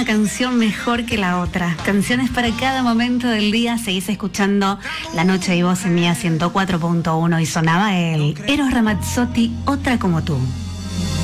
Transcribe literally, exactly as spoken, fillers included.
una canción mejor que la otra. Canciones para cada momento del día. Seguís escuchando La Noche y Vos en Mía ciento cuatro punto uno y sonaba el Eros Ramazzotti, Otra como tú.